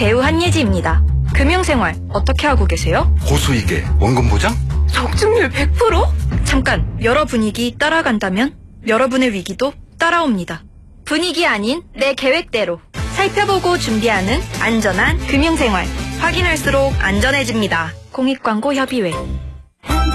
배우 한예지입니다. 금융생활 어떻게 하고 계세요? 고수이계, 원금 보장? 적중률 100%? 잠깐, 여러 분위기 따라간다면 여러분의 위기도 따라옵니다. 분위기 아닌 내 계획대로 살펴보고 준비하는 안전한 금융생활. 확인할수록 안전해집니다. 공익광고 협의회.